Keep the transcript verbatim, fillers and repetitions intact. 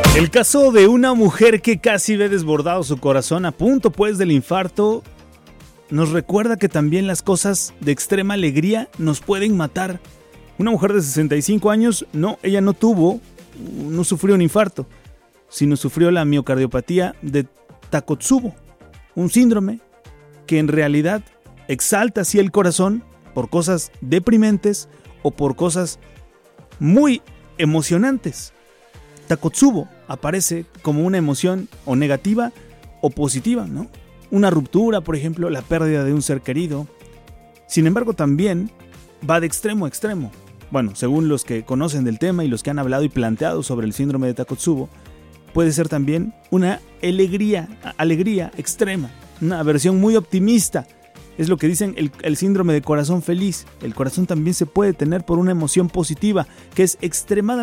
El caso de una mujer que casi ve desbordado su corazón a punto pues del infarto nos recuerda que también las cosas de extrema alegría nos pueden matar. Una mujer de sesenta y cinco años, no, ella no tuvo, no sufrió un infarto, sino sufrió la miocardiopatía de Takotsubo, un síndrome que en realidad exalta así el corazón por cosas deprimentes o por cosas muy emocionantes. Takotsubo aparece como una emoción o negativa o positiva, ¿no? Una ruptura, por ejemplo, la pérdida de un ser querido. Sin embargo, también va de extremo a extremo. Bueno, según los que conocen del tema y los que han hablado y planteado sobre el síndrome de Takotsubo, puede ser también una alegría, alegría extrema, una versión muy optimista. Es lo que dicen el, el síndrome de corazón feliz. El corazón también se puede tener por una emoción positiva, que es extremadamente